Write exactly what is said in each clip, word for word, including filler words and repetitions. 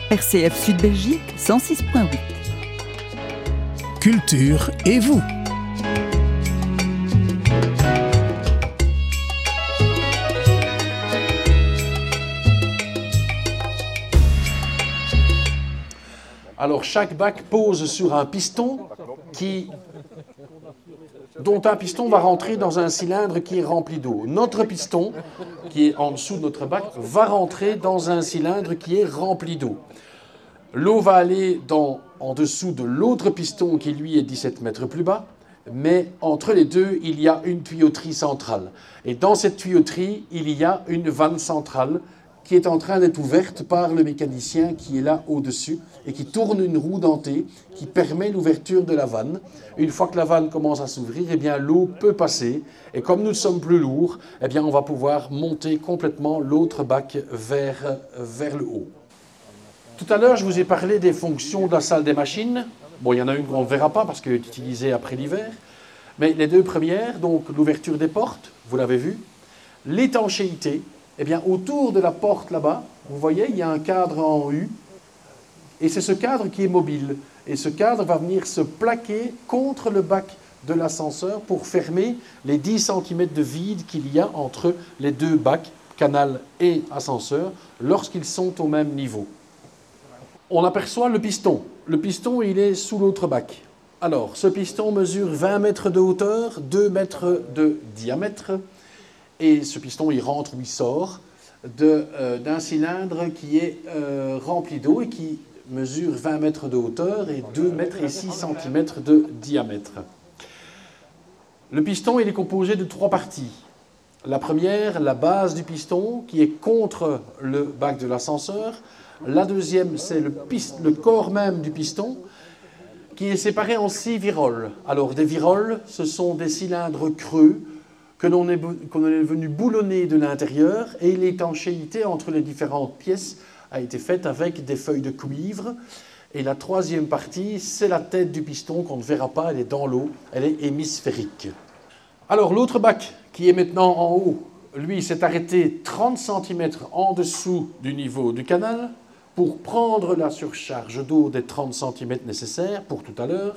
R C F Sud Belgique cent six point huit. Culture et vous. Alors chaque bac pose sur un piston qui, dont un piston va rentrer dans un cylindre qui est rempli d'eau. Notre piston, qui est en dessous de notre bac, va rentrer dans un cylindre qui est rempli d'eau. L'eau va aller dans, en dessous de l'autre piston qui lui est dix-sept mètres plus bas, mais entre les deux, il y a une tuyauterie centrale. Et dans cette tuyauterie, il y a une vanne centrale qui est en train d'être ouverte par le mécanicien qui est là au-dessus et qui tourne une roue dentée qui permet l'ouverture de la vanne. Une fois que la vanne commence à s'ouvrir, eh bien l'eau peut passer et comme nous sommes plus lourds, eh bien on va pouvoir monter complètement l'autre bac vers, vers le haut. Tout à l'heure, je vous ai parlé des fonctions de la salle des machines. Bon, il y en a une qu'on ne verra pas parce qu'elle est utilisée après l'hiver. Mais les deux premières, donc l'ouverture des portes, vous l'avez vu, l'étanchéité. Eh bien, autour de la porte là-bas, vous voyez, il y a un cadre en U, et c'est ce cadre qui est mobile. Et ce cadre va venir se plaquer contre le bac de l'ascenseur pour fermer les dix centimètres de vide qu'il y a entre les deux bacs, canal et ascenseur, lorsqu'ils sont au même niveau. On aperçoit le piston. Le piston, il est sous l'autre bac. Alors, ce piston mesure vingt mètres de hauteur, deux mètres de diamètre. Et ce piston, il rentre ou il sort de, euh, d'un cylindre qui est euh, rempli d'eau et qui mesure vingt mètres de hauteur et deux mètres et six centimètres de diamètre. Le piston, il est composé de trois parties. La première, la base du piston, qui est contre le bac de l'ascenseur. La deuxième, c'est le, pist- le corps même du piston, qui est séparé en six viroles. Alors, des viroles, ce sont des cylindres creux que l'on est, qu'on est venu boulonner de l'intérieur et l'étanchéité entre les différentes pièces a été faite avec des feuilles de cuivre. Et la troisième partie, c'est la tête du piston qu'on ne verra pas, elle est dans l'eau, elle est hémisphérique. Alors l'autre bac qui est maintenant en haut, lui s'est arrêté trente centimètres en dessous du niveau du canal pour prendre la surcharge d'eau des trente centimètres nécessaires pour tout à l'heure.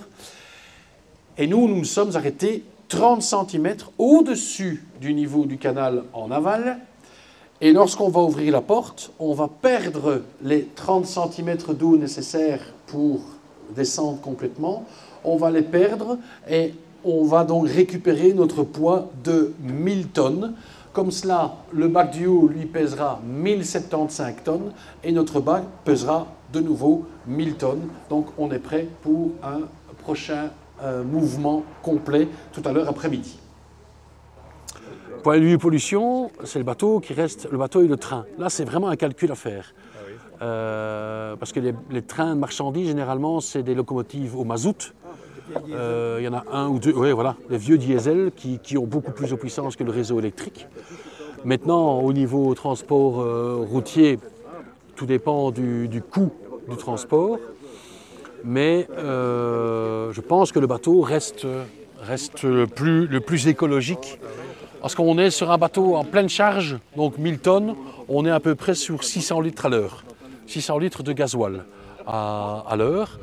Et nous, nous nous sommes arrêtés trente centimètres au-dessus du niveau du canal en aval. Et lorsqu'on va ouvrir la porte, on va perdre les trente centimètres d'eau nécessaires pour descendre complètement. On va les perdre et on va donc récupérer notre poids de mille tonnes. Comme cela, le bac du haut, lui, pèsera mille soixante-quinze tonnes et notre bac pèsera de nouveau mille tonnes. Donc on est prêt pour un prochain un mouvement complet tout à l'heure après-midi. Point de vue pollution, c'est le bateau qui reste, le bateau et le train. Là, c'est vraiment un calcul à faire. Euh, parce que les, les trains de marchandises, généralement, c'est des locomotives au mazout. Euh, il y en a un ou deux, oui, voilà, les vieux diesel qui, qui ont beaucoup plus de puissance que le réseau électrique. Maintenant, au niveau transport euh, routier, tout dépend du, du coût du transport. Mais euh, je pense que le bateau reste, reste le, plus, le plus écologique. Parce qu'on est sur un bateau en pleine charge, donc mille tonnes, on est à peu près sur six cents litres à l'heure. six cents litres de gasoil à, à l'heure.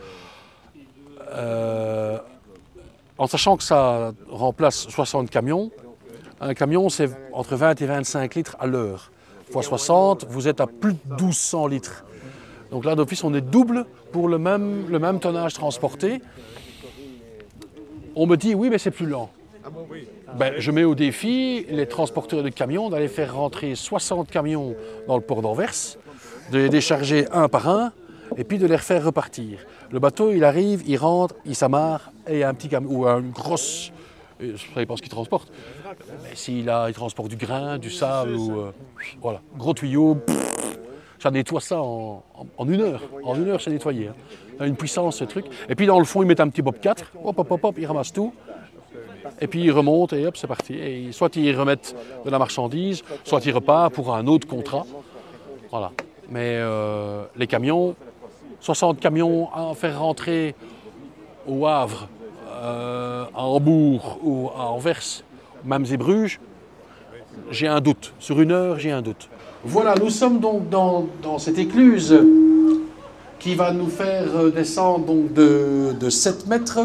Euh, en sachant que ça remplace soixante camions, un camion c'est entre vingt et vingt-cinq litres à l'heure. Fois soixante, vous êtes à plus de douze cents litres. Donc là, d'office, on est double pour le même, le même tonnage transporté. On me dit, oui, mais c'est plus lent. Ben, je mets au défi les transporteurs de camions d'aller faire rentrer soixante camions dans le port d'Anvers, de les décharger un par un, et puis de les refaire repartir. Le bateau, il arrive, il rentre, il s'amarre, et il y a un petit camion, ou une grosse... Ça dépend ce qu'il transporte. Mais s'il a, il transporte du grain, du sable, ou... Euh, voilà, gros tuyau... Pff, ça nettoie ça en, en, en une heure. En une heure, c'est nettoyé. Hein. Il a une puissance, ce truc. Et puis dans le fond, ils mettent un petit Bob quatre. Hop, hop, hop, hop, ils ramassent tout. Et puis ils remontent et hop, c'est parti. Et soit ils remettent de la marchandise, soit ils repartent pour un autre contrat. Voilà. Mais euh, les camions, soixante camions à faire rentrer au Havre, euh, à Hambourg ou à Anvers, même et Bruges, j'ai un doute. Sur une heure, j'ai un doute. Voilà, nous sommes donc dans, dans cette écluse qui va nous faire descendre donc de, de sept mètres.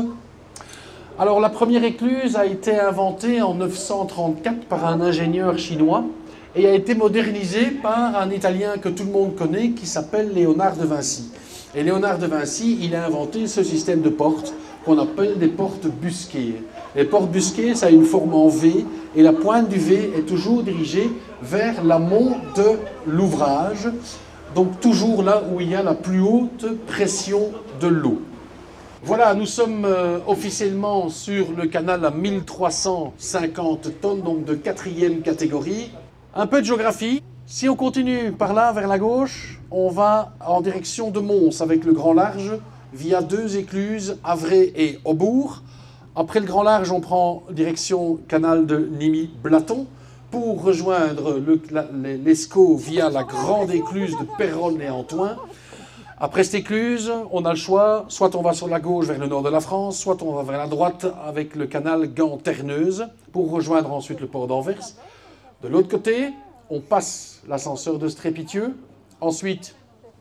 Alors la première écluse a été inventée en neuf cent trente-quatre par un ingénieur chinois et a été modernisée par un Italien que tout le monde connaît qui s'appelle Léonard de Vinci. Et Léonard de Vinci, il a inventé ce système de portes qu'on appelle des portes busquées. Les portes busquées, ça a une forme en V et la pointe du V est toujours dirigée vers l'amont de l'ouvrage, donc toujours là où il y a la plus haute pression de l'eau. Voilà, nous sommes euh, officiellement sur le canal à mille trois cent cinquante tonnes, donc de quatrième catégorie. Un peu de géographie. Si on continue par là, vers la gauche, on va en direction de Mons avec le Grand Large, via deux écluses, Havray et Aubourg. Après le Grand Large, on prend direction canal de Nimy-Blaton pour rejoindre l'Escaut via la grande écluse de Péronne et Antoing. Après cette écluse, on a le choix, soit on va sur la gauche vers le nord de la France, soit on va vers la droite avec le canal Gand-Terneuse pour rejoindre ensuite le port d'Anvers. De l'autre côté, on passe l'ascenseur de Strépitieux. Ensuite,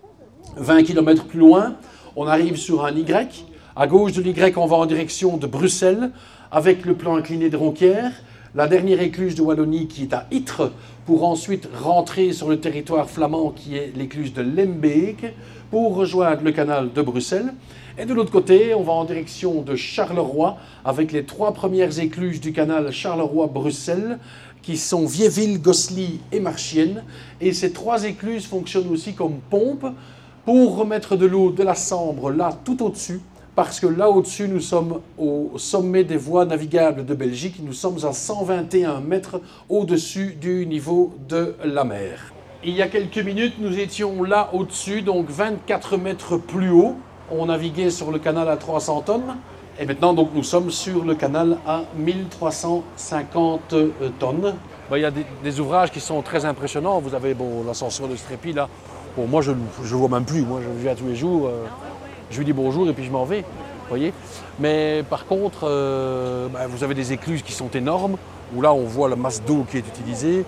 vingt kilomètres plus loin, on arrive sur un Y. À gauche de l'Y, on va en direction de Bruxelles avec le plan incliné de Ronquière. La dernière écluse de Wallonie qui est à Ytre pour ensuite rentrer sur le territoire flamand qui est l'écluse de Lembeek pour rejoindre le canal de Bruxelles. Et de l'autre côté, on va en direction de Charleroi avec les trois premières écluses du canal Charleroi-Bruxelles qui sont Viéville, Gosselies et Marchiennes. Et ces trois écluses fonctionnent aussi comme pompes pour remettre de l'eau de la Sambre là tout au-dessus, parce que là au-dessus nous sommes au sommet des voies navigables de Belgique, nous sommes à cent vingt et un mètres au-dessus du niveau de la mer. Il y a quelques minutes nous étions là au-dessus, donc vingt-quatre mètres plus haut, on naviguait sur le canal à trois cents tonnes. Et maintenant, donc, nous sommes sur le canal à mille trois cent cinquante tonnes. Ben, il y a des, des ouvrages qui sont très impressionnants. Vous avez bon, l'ascenseur de Strépy, là. Bon, moi, je ne le vois même plus. Moi, je viens tous les jours. Euh, je lui dis bonjour et puis je m'en vais. Voyez. Mais par contre, euh, ben, vous avez des écluses qui sont énormes, où là, on voit la masse d'eau qui est utilisée.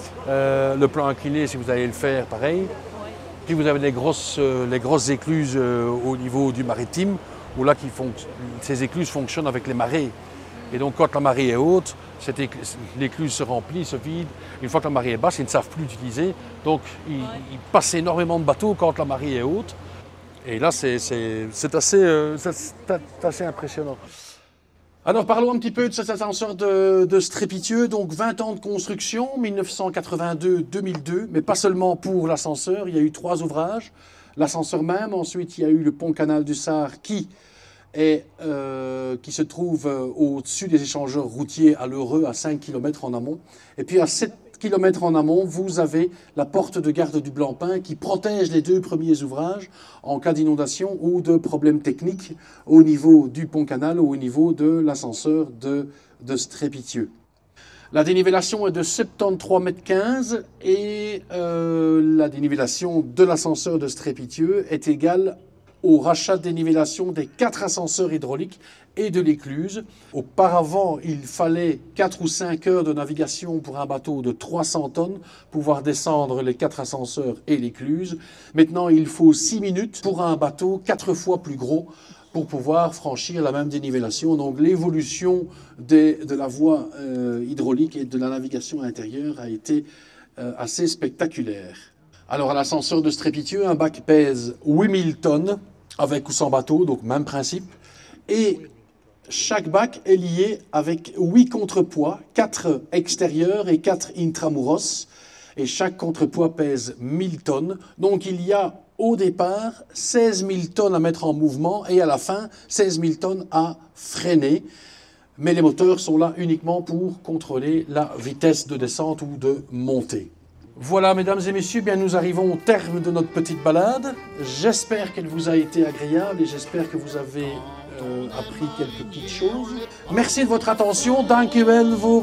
Euh, le plan incliné, si vous allez le faire, pareil. Puis vous avez les grosses, euh, les grosses écluses euh, au niveau du maritime, où là, qui ces écluses fonctionnent avec les marées. Et donc, quand la marée est haute, l'écluse se remplit, se vide. Une fois que la marée est basse, ils ne savent plus l'utiliser. Donc, ils, ils passent énormément de bateaux quand la marée est haute. Et là, c'est assez, euh, assez impressionnant. Alors, parlons un petit peu de cet ascenseur de, de Strépitieux. Donc, vingt ans de construction, mille neuf cent quatre-vingt-deux à deux mille deux. Mais pas seulement pour l'ascenseur, il y a eu trois ouvrages. L'ascenseur même, ensuite il y a eu le pont canal du Sar qui, est, euh, qui se trouve euh, au-dessus des échangeurs routiers à l'Heureux, à cinq kilomètres en amont. Et puis à sept kilomètres en amont, vous avez la porte de garde du Blancpain qui protège les deux premiers ouvrages en cas d'inondation ou de problèmes techniques au niveau du pont canal ou au niveau de l'ascenseur de, de Strépitieux. La dénivellation est de soixante-treize mètres quinze et euh, la dénivellation de l'ascenseur de Strépitieux est égale au rachat de dénivellation des quatre ascenseurs hydrauliques et de l'écluse. Auparavant, il fallait quatre ou cinq heures de navigation pour un bateau de trois cents tonnes pour pouvoir descendre les quatre ascenseurs et l'écluse. Maintenant, il faut six minutes pour un bateau quatre fois plus gros pour pouvoir franchir la même dénivellation. Donc l'évolution de la voie euh, hydraulique et de la navigation intérieure a été euh, assez spectaculaire. Alors à l'ascenseur de Strépitieux, un bac pèse huit mille tonnes, avec ou sans bateau, donc même principe. Et chaque bac est lié avec huit contrepoids, quatre extérieurs et quatre intramuros. Et chaque contrepoids pèse mille tonnes. Donc il y a au départ seize mille tonnes à mettre en mouvement et à la fin seize mille tonnes à freiner. Mais les moteurs sont là uniquement pour contrôler la vitesse de descente ou de montée. Voilà, mesdames et messieurs, bien nous arrivons au terme de notre petite balade. J'espère qu'elle vous a été agréable et j'espère que vous avez euh, appris quelques petites choses. Merci de votre attention. Dank u wel voor